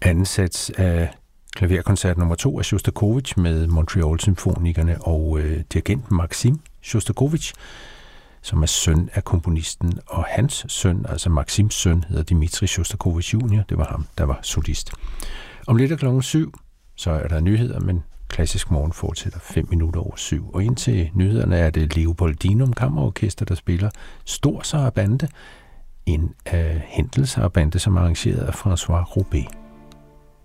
anden sats af klaverkoncert nummer 2 af Sjostakovitj med Montreal-symfonikerne og dirigenten Maksim Sjostakovitj, som er søn af komponisten, og hans søn, altså Maksims søn, hedder Dmitri Sjostakovitj Jr. Det var ham, der var solist. Om lidt klokken 7, så er der nyheder, men Klassisk Morgen fortsætter 5 minutter over 7. Og indtil nyhederne er det Leopoldinum Kammerorkester, der spiller Stor Sarabande, en Händel sarabande, som er arrangeret af François Roubaix.